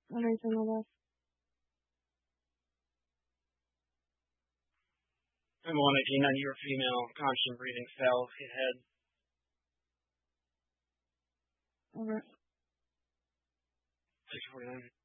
Okay, so no less. I'm 118 on your female constant breathing cell head. Okay. 649.